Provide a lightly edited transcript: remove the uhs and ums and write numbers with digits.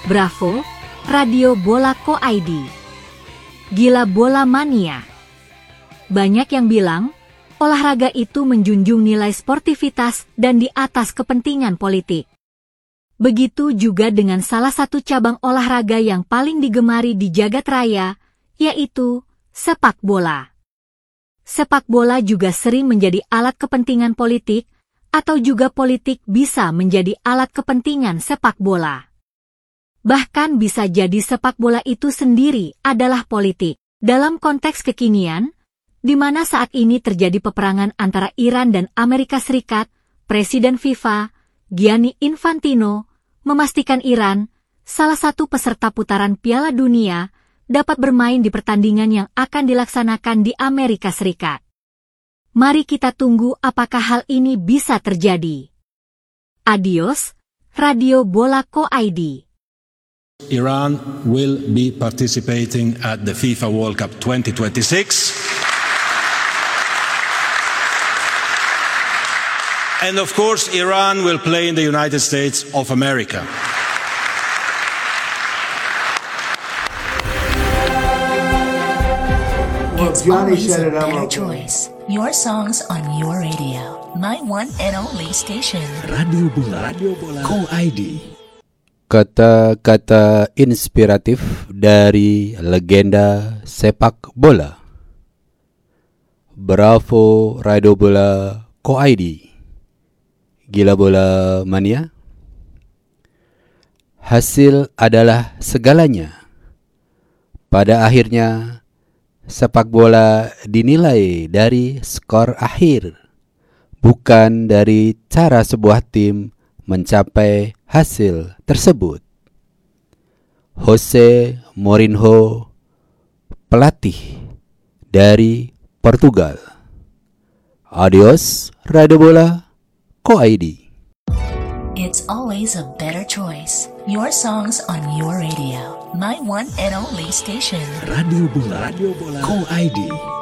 Bravo, Radio Bola Co.id. Gila Bola Mania. Banyak yang bilang, olahraga itu menjunjung nilai sportivitas dan di atas kepentingan politik. Begitu juga dengan salah satu cabang olahraga yang paling digemari di jagat raya, yaitu sepak bola. Sepak bola juga sering menjadi alat kepentingan politik, atau juga politik bisa menjadi alat kepentingan sepak bola. Bahkan bisa jadi sepak bola itu sendiri adalah politik. Dalam konteks kekinian, di mana saat ini terjadi peperangan antara Iran dan Amerika Serikat, Presiden FIFA, Gianni Infantino, memastikan Iran, salah satu peserta putaran Piala Dunia, dapat bermain di pertandingan yang akan dilaksanakan di Amerika Serikat. Mari kita tunggu apakah hal ini bisa terjadi. Adios, Radio Bola Co.id. Iran will be participating at the FIFA World Cup 2026. And of course, Iran will play in the United States of America. It's always a better choice. Your songs on your radio. My one and only station. Radio Bola Co.id. Kata-kata inspiratif dari legenda sepak bola. Bravo, Radio Bola Co.id. Gila Bola Mania. Hasil adalah segalanya. Pada akhirnya, sepak bola dinilai dari skor akhir, bukan dari cara sebuah tim mencapai hasil tersebut. Jose Mourinho, pelatih dari Portugal. Adios, Radio Bola Co.id. It's always a better choice. Your songs on your radio. My one and only station. Radio Bola Co.id.